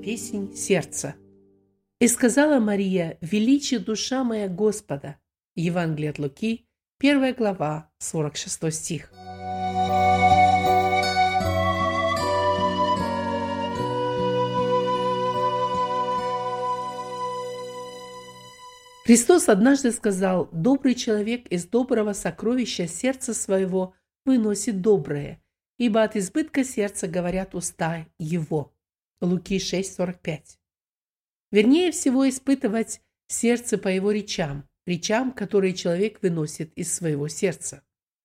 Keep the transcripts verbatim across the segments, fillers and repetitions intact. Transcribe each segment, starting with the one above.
песнь сердца. «И сказала Мария: величи душа моя Господа». Евангелие от Луки, первая глава, сорок шестой стих. Христос однажды сказал: «Добрый человек из доброго сокровища сердца своего выносит доброе, ибо от избытка сердца говорят уста его». Луки шесть сорок пять. Вернее всего испытывать сердце по его речам, речам, которые человек выносит из своего сердца.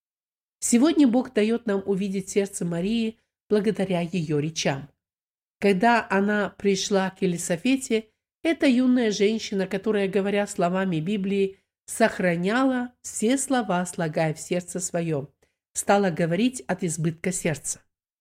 Сегодня Бог дает нам увидеть сердце Марии благодаря ее речам. Когда она пришла к Елисафете, эта юная женщина, которая, говоря словами Библии, сохраняла все слова, слагая в сердце своем, стала говорить от избытка сердца.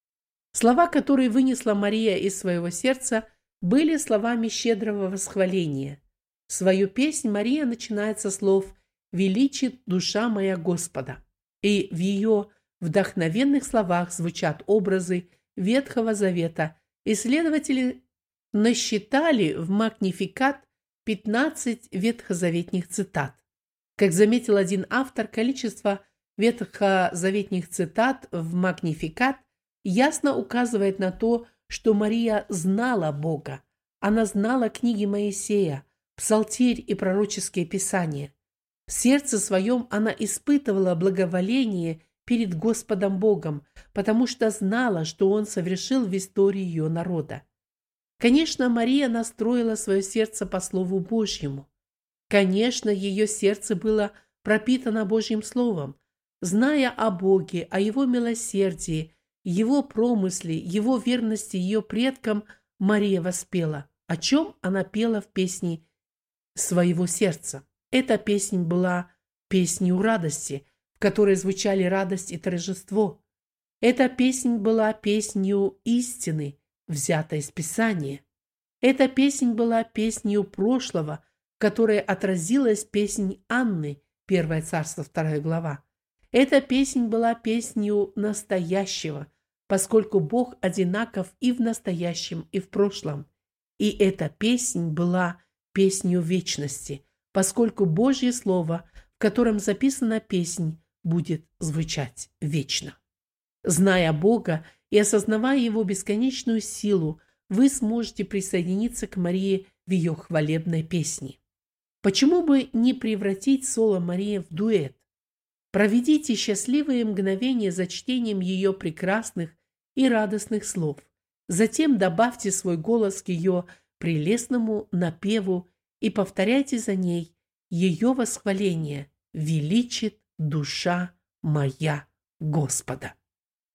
Слова, которые вынесла Мария из своего сердца, были словами щедрого восхваления. Свою песнь Мария начинает со слов «Величит душа моя Господа», и в ее вдохновенных словах звучат образы Ветхого Завета. Исследователи насчитали в Магнификат пятнадцать ветхозаветных цитат. Как заметил один автор, количество ветхозаветных цитат в Магнификат ясно указывает на то, что Мария знала Бога. Она знала книги Моисея, Псалтирь и пророческие писания. В сердце своем она испытывала благоволение перед Господом Богом, потому что знала, что Он совершил в истории ее народа. Конечно, Мария настроила свое сердце по Слову Божьему. Конечно, ее сердце было пропитано Божьим Словом. Зная о Боге, о Его милосердии, Его промысле, Его верности ее предкам, Мария воспела. О чем она пела в песне своего сердца? Эта песнь была песнью радости, в которой звучали радость и торжество. Эта песнь была песнью истины, взятой из Писания. Эта песнь была песнью прошлого, в которой отразилась песнь Анны, первое царство, вторая глава. Эта песнь была песнью настоящего, поскольку Бог одинаков и в настоящем, и в прошлом. И эта песнь была песнью вечности, поскольку Божье Слово, в котором записана песнь, будет звучать вечно. Зная Бога и осознавая Его бесконечную силу, вы сможете присоединиться к Марии в ее хвалебной песне. Почему бы не превратить соло Марии в дуэт? Проведите счастливые мгновения за чтением ее прекрасных и радостных слов. Затем добавьте свой голос к ее прелестному напеву и повторяйте за ней ее восхваление: «Величит душа моя Господа».